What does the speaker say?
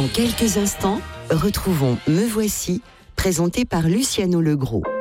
Dans quelques instants, retrouvons Me Voici, présenté par Luciano Legros.